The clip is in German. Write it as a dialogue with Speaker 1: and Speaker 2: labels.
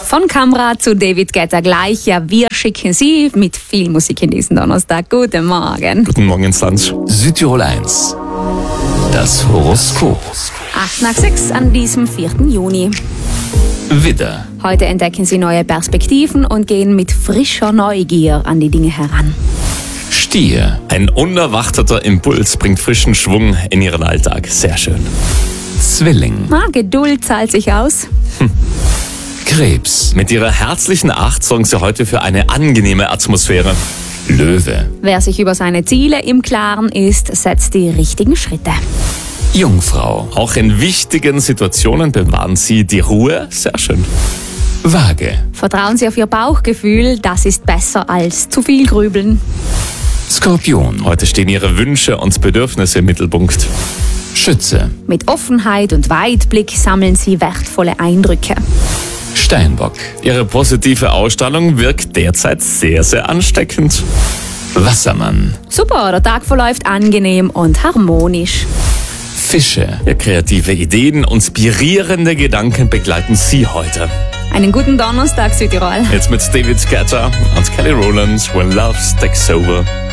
Speaker 1: Von Kamera zu David Guetta gleich. Ja, wir schicken Sie mit viel Musik in diesen Donnerstag. Guten Morgen.
Speaker 2: Guten Morgen ins Land.
Speaker 3: Südtirol 1. Das Horoskop.
Speaker 1: 8 nach 6 an diesem 4. Juni.
Speaker 3: Widder.
Speaker 1: Heute entdecken Sie neue Perspektiven und gehen mit frischer Neugier an die Dinge heran.
Speaker 3: Stier.
Speaker 2: Ein unerwarteter Impuls bringt frischen Schwung in Ihren Alltag. Sehr schön.
Speaker 3: Zwilling.
Speaker 1: Geduld zahlt sich aus.
Speaker 3: Krebs.
Speaker 2: Mit Ihrer herzlichen Art sorgen Sie heute für eine angenehme Atmosphäre.
Speaker 3: Löwe.
Speaker 1: Wer sich über seine Ziele im Klaren ist, setzt die richtigen Schritte.
Speaker 3: Jungfrau.
Speaker 2: Auch in wichtigen Situationen bewahren Sie die Ruhe. Sehr schön.
Speaker 3: Waage.
Speaker 1: Vertrauen Sie auf Ihr Bauchgefühl, das ist besser als zu viel Grübeln.
Speaker 3: Skorpion.
Speaker 2: Heute stehen Ihre Wünsche und Bedürfnisse im Mittelpunkt.
Speaker 3: Schütze.
Speaker 1: Mit Offenheit und Weitblick sammeln Sie wertvolle Eindrücke.
Speaker 3: Steinbock.
Speaker 2: Ihre positive Ausstrahlung wirkt derzeit sehr, sehr ansteckend.
Speaker 3: Wassermann.
Speaker 1: Super, der Tag verläuft angenehm und harmonisch.
Speaker 3: Fische.
Speaker 2: Ja, kreative Ideen und inspirierende Gedanken begleiten Sie heute.
Speaker 1: Einen guten Donnerstag, Südtirol.
Speaker 2: Jetzt mit David Guetta und Kelly Rowland, When Love Takes Over.